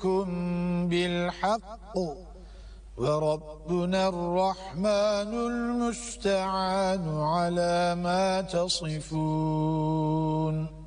ربكم بالحق وربنا الرحمن المستعان على ما تصفون.